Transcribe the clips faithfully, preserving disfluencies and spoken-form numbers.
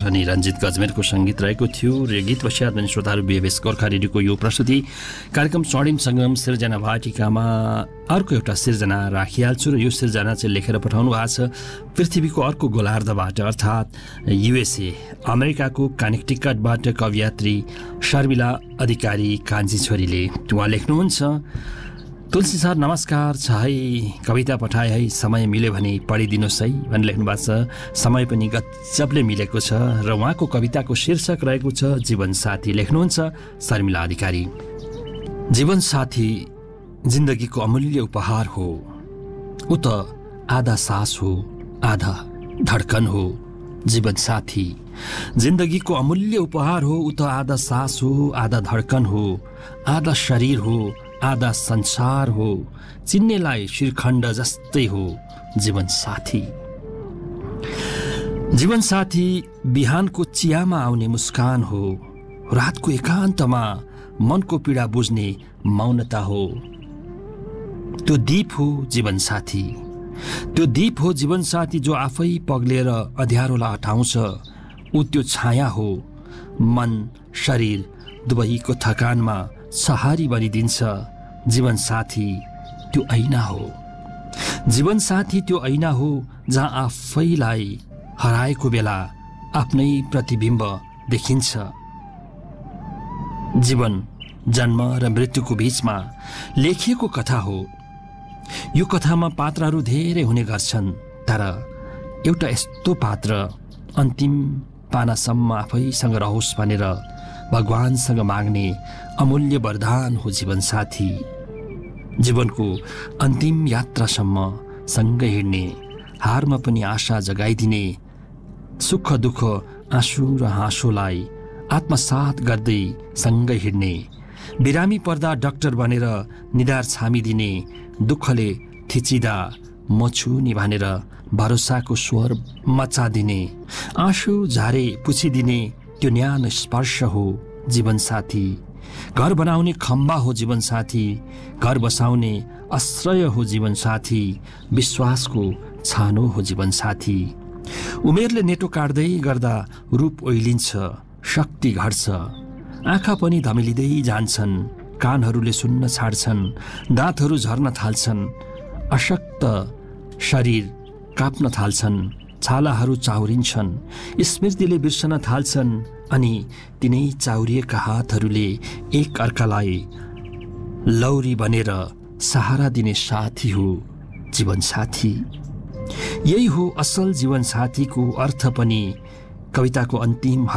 अनि रञ्जित गजमेरको सङ्गीत रहेको थियो र गीत पश्चात पनि श्रोताहरू बिएबएस गोर्खा रेडियोको यो प्रस्तुति कार्यक्रम स्वर्णिम सङ्गम सिर्जना वाटिकामा अर्को एउटा सिर्जना राखिहाल्छु र यो सिर्जना चाहिँ लेखेर पठाउनु भएको छ पृथ्वीको अर्को गोलार्धबाट अर्थात् युएसए अमेरिकाको कनेक्टिकटबाट कवयित्री शर्मिला अधिकारी कान्छी छोरीले उहाँ लेख्नुहुन्छ, तुलसी सर नमस्कार छ है, कविता पठाए है, समय मिल्यो भने पढिदिनुहोस् है भनेर लेख्नु भएको छ। समय पनि गजबले मिलेको छ र उहाँको कविताको शीर्षक रहेको छ जीवनसाथी। लेख्नुहुन्छ शर्मिला अधिकारी, जीवनसाथी जिन्दगीको अमूल्य उपहार हो, ऊ त आधा सास हो आधा धड्कन हो। जीवनसाथी जिन्दगीको अमूल्य उपहार हो, ऊ त आधा सास हो आधा धड्कन हो, आधा शरीर हो आधा संसार हो, चिन्नेलाई श्रीखण्ड जस्तै हो जीवनसाथी। जीवनसाथी बिहानको चियामा आउने मुस्कान हो, रातको एकान्तमा मनको पीडा बुझ्ने मौनता हो। त्यो दीप हो जीवनसाथी, त्यो दीप हो जीवनसाथी जो आफै पग्लेर अँध्यारोलाई हटाउँछ। ऊ त्यो छाया हो, मन शरीर दुवैको थकानमा सहारी बनिदिन्छ। जीवनसाथी त्यो ऐना हो, जीवनसाथी त्यो ऐना हो जहाँ आफैलाई हराएको बेला आफ्नै प्रतिबिम्ब देखिन्छ। जीवन जन्म र मृत्युको बीचमा लेखिएको कथा हो। यो कथामा पात्रहरू धेरै हुने गर्छन्, तर एउटा यस्तो पात्र अन्तिम पानासम्म आफैसँग रहोस् भनेर भगवानसँग माग्ने अमूल्य वरदान हो जीवनसाथी। जीवनको अन्तिम यात्रासम्म सँगै हिँड्ने, हारमा पनि आशा जगाइदिने, सुख दुःख आँसु र हाँसोलाई आत्मसात गर्दै सँगै हिँड्ने, बिरामी पर्दा डाक्टर बनेर निधार छामिदिने, दुःखले थिचिँदा म छु नि भनेर भरोसाको स्वर मचादिने, आँसु झारे पुछिदिने त्यो न्यानो स्पर्श हो जीवनसाथी। घर बनाउने खम्बा हो जीवनसाथी, घर बसाउने आश्रय हो जीवनसाथी, विश्वासको छानो हो जीवनसाथी। उमेरले नेटो काट्दै गर्दा रूप ओइलिन्छ, शक्ति घट्छ, आँखा पनि धमिलिँदै जान्छन्, कानहरूले सुन्न छाड्छन्, दाँतहरू झर्न थाल्छन्, अशक्त शरीर काप्न थाल्छन्, छालाहरू चाउरिन्छन्, स्मृतिले बिर्सन थाल्छन्, अनि तिनै चाउरिएका हातहरूले एक अर्कालाई लौरी बनेर सहारा दिने साथी हो जीवनसाथी। यही हो असल जीवनसाथीको अर्थ पनि। कविताको अन्तिम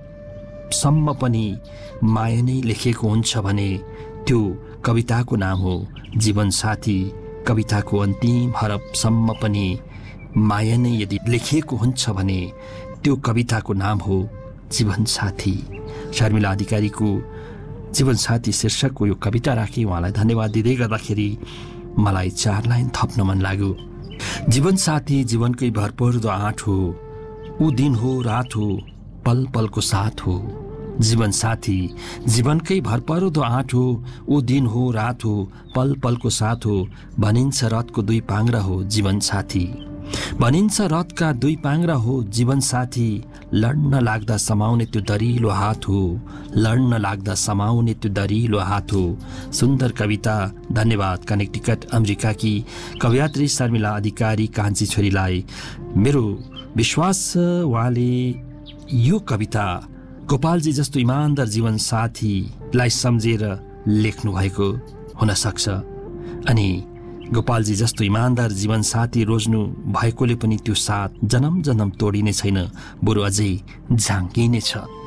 हरफसम्म पनि माया नै लेखेको हुन्छ भने त्यो कविताको नाम हो जीवनसाथी। कविताको अन्तिम हरफसम्म पनि माया नै यदि लेखिएको हुन्छ भने त्यो कविताको नाम हो जीवनसाथी। शर्मिला अधिकारीको जीवनसाथी शीर्षकको यो कविता राखी उहाँलाई धन्यवाद दिँदै गर्दाखेरि मलाई चार लाइन थप्न मन लाग्यो। जीवनसाथी जीवनकै भरपर्दो आँट हो, ऊ दिन हो रात हो पल पलको साथ हो। जीवनसाथी जीवनकै भरपर्दो आँट हो, ऊ दिन हो रात हो पल पलको साथ हो। भनिन्छ रथको दुई पाङ्ग्रा हो जीवनसाथी, भनिन्छ रथका दुई पाङ्ग्रा हो जीवनसाथी। लड्न लाग्दा समाउने त्यो दरिलो हात हो, लड्न लाग्दा समाउने त्यो दरिलो हात हो। सुन्दर कविता, धन्यवाद। कनेक्टिकट अमेरिकाकी कवयित्री शर्मिला अधिकारी कान्छी छोरीलाई मेरो विश्वास छ उहाँले यो कविता गोपालजी जस्तो इमान्दार जीवनसाथीलाई सम्झेर लेख्नु भएको हुन सक्छ, अनि गोपालजी जस्तो इमान्दार जीवनसाथी रोज्नु भएकोले पनि त्यो साथ जन्म जन्म तोडिने छैन, बरु अझै झाँकिने छ।